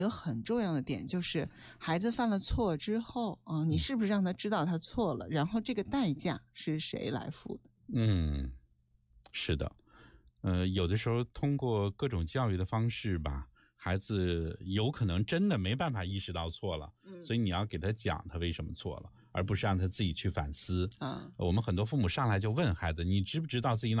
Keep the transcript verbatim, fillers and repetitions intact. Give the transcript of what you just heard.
一个很重要的点就是孩子犯了错之后啊、呃，你是不是让他知道他错了，然后这个代价是谁来付的？ 嗯，是的，呃，有的时候通过各种教育的方式吧，孩子有可能真的没办法意识到错了，嗯、所以你要给他讲他为什么错了，而不是让他自己去反思啊。我们很多父母上来就问孩子，你知不知道自己脑